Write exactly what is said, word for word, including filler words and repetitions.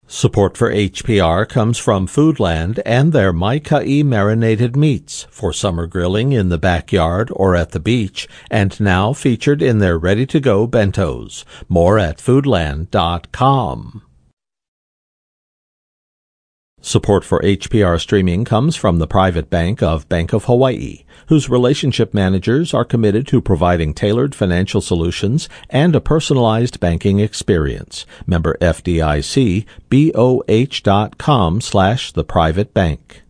Support for H P R comes from Foodland and their Mai Kai marinated meats for summer grilling in the backyard or at the beach, and now featured in their ready-to-go bentos. More at foodland dot com. Support for H P R streaming comes from the Private Bank of Bank of Hawaii, whose relationship managers are committed to providing tailored financial solutions and a personalized banking experience. Member F D I C, B O H dot com slash the Private Bank.